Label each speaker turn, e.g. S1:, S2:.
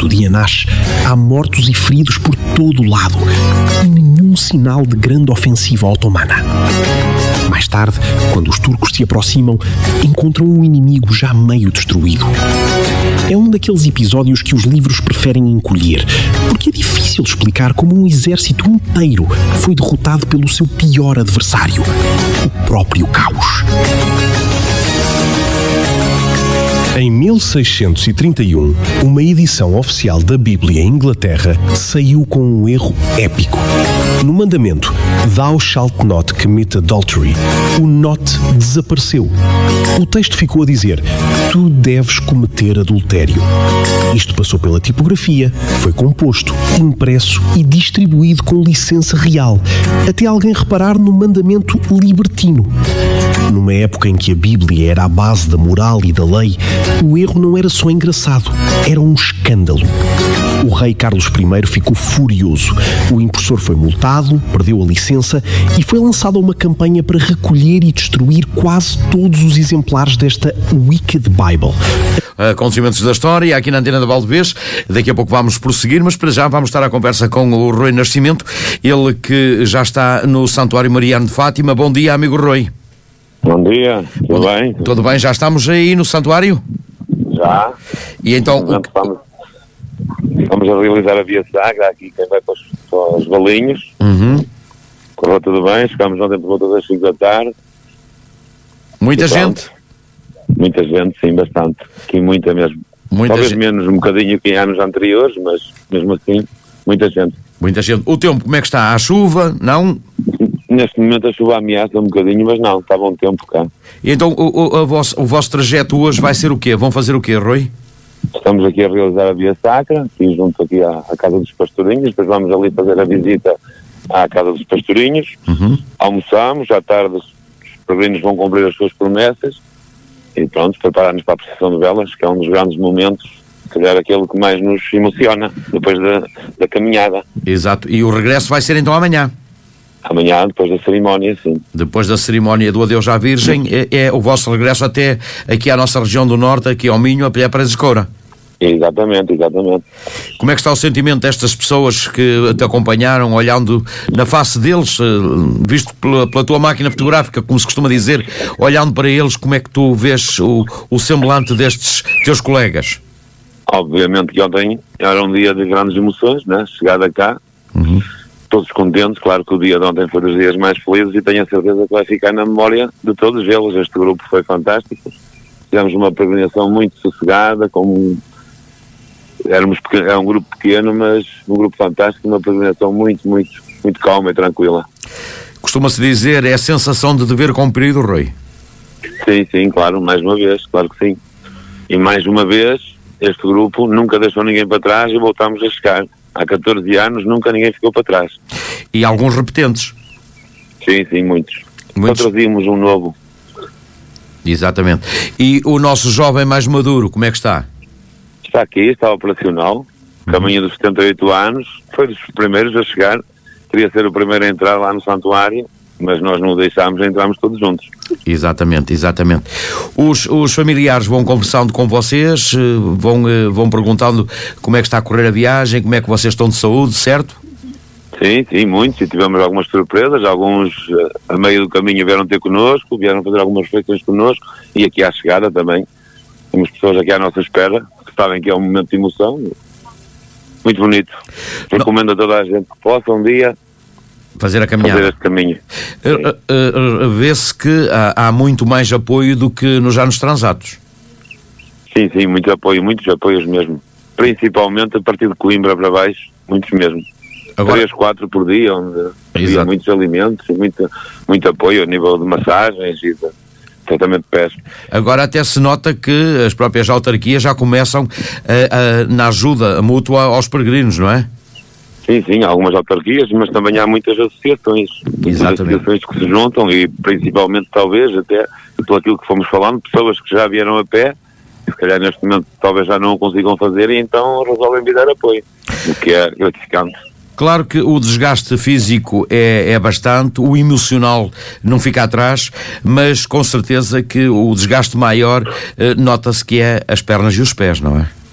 S1: do dia nasce, há mortos e feridos por todo o lado e nenhum sinal de grande ofensiva otomana. Mais tarde, quando os turcos se aproximam, encontram um inimigo já meio destruído. É um daqueles episódios que os livros preferem encolher, porque é difícil explicar como um exército inteiro foi derrotado pelo seu pior adversário, o próprio caos. Em 1631, uma edição oficial da Bíblia em Inglaterra saiu com um erro épico. No mandamento Thou shalt not commit adultery, o not desapareceu. O texto ficou a dizer: tu deves cometer adultério. Isto passou pela tipografia, foi composto, impresso e distribuído com licença real, até alguém reparar no mandamento libertino. Numa época em que a Bíblia era a base da moral e da lei, o erro não era só engraçado, era um escândalo. O rei Carlos I ficou furioso. O impressor foi multado, perdeu a licença e foi lançada uma campanha para recolher e destruir quase todos os exemplares desta Wicked Bible.
S2: Acontecimentos da história, aqui na Antena da Valdevez. Daqui a pouco vamos prosseguir, mas para já vamos estar à conversa com o Rui Nascimento, ele que já está no Santuário Mariano de Fátima. Bom dia, amigo Rui.
S3: Bom dia, tudo bem?
S2: Tudo bem, já estamos aí no santuário?
S3: Já.
S2: E então...
S3: Vamos a realizar a Via Sagra, aqui quem vai para os Valinhos. Correu tudo bem, chegámos ontem por volta das 5 da tarde.
S2: Muita gente?
S3: Muita gente, sim, bastante. Aqui muita mesmo. Talvez menos um bocadinho que em anos anteriores, mas mesmo assim, muita gente.
S2: Muita gente. O tempo, como é que está? A chuva? Não?
S3: Neste momento a chuva ameaça um bocadinho, mas não, está bom tempo cá.
S2: E então o vosso trajeto hoje vai ser o quê? Vão fazer o quê, Rui?
S3: Estamos aqui a realizar a Via Sacra, aqui junto aqui à Casa dos Pastorinhos, depois vamos ali fazer a visita à Casa dos Pastorinhos, almoçamos, à tarde os peregrinos vão cumprir as suas promessas e pronto, preparar-nos para a procissão de velas, que é um dos grandes momentos, se calhar aquele que mais nos emociona, depois da caminhada.
S2: Exato, e o regresso vai ser então amanhã?
S3: Amanhã, depois da cerimónia, sim. Depois
S2: da cerimónia do Adeus à Virgem, é o vosso regresso até aqui à nossa região do Norte, aqui ao Minho, a Paredes de Coura.
S3: Exatamente.
S2: Como é que está o sentimento destas pessoas que te acompanharam, olhando na face deles, visto pela tua máquina fotográfica, como se costuma dizer, olhando para eles, como é que tu vês o semblante destes teus colegas?
S3: Obviamente que ontem era um dia de grandes emoções, né? Chegada cá. Todos contentes, claro que o dia de ontem foi dos dias mais felizes e tenho a certeza que vai ficar na memória de todos eles. Este grupo foi fantástico, fizemos uma peregrinação muito sossegada, era um grupo pequeno, mas um grupo fantástico, uma peregrinação muito, muito, muito calma e tranquila.
S2: Costuma-se dizer, é a sensação de dever cumprido, Rui?
S3: Sim, claro, mais uma vez, claro que sim. E mais uma vez, este grupo nunca deixou ninguém para trás e voltámos a chegar. Há 14 anos nunca ninguém ficou para trás.
S2: E alguns repetentes?
S3: Sim, muitos. Só trazíamos um novo.
S2: Exatamente. E o nosso jovem mais maduro, como é que está?
S3: Está aqui, está operacional. Caminho dos 78 anos. Foi dos primeiros a chegar. Queria ser o primeiro a entrar lá no santuário, mas nós não o deixámos, entramos todos juntos.
S2: Exatamente. Os familiares vão conversando com vocês, vão perguntando como é que está a correr a viagem, como é que vocês estão de saúde, certo?
S3: Sim, muitos, e tivemos algumas surpresas, alguns a meio do caminho vieram ter connosco, vieram fazer algumas refeições connosco, e aqui à chegada também. Temos pessoas aqui à nossa espera, que sabem que é um momento de emoção, muito bonito. Recomendo a toda a gente que possa um dia
S2: fazer a caminhada.
S3: Fazer este caminho.
S2: Vê-se que há muito mais apoio do que nos anos transatos.
S3: Sim, muitos apoios mesmo. Principalmente a partir de Coimbra para baixo, muitos mesmo. Agora, 3, 4 por dia, onde havia muitos alimentos e muito apoio a nível de massagens e de tratamento de pés.
S2: Agora até se nota que as próprias autarquias já começam na ajuda mútua aos peregrinos, não é?
S3: Sim, há algumas autarquias, mas também há muitas associações.
S2: Exatamente.
S3: Associações que se juntam e principalmente talvez até por aquilo que fomos falando, pessoas que já vieram a pé, se calhar neste momento talvez já não o consigam fazer e então resolvem vir dar apoio, o que é gratificante.
S2: Claro que o desgaste físico é bastante, o emocional não fica atrás, mas com certeza que o desgaste maior nota-se que é as pernas e os pés, não é?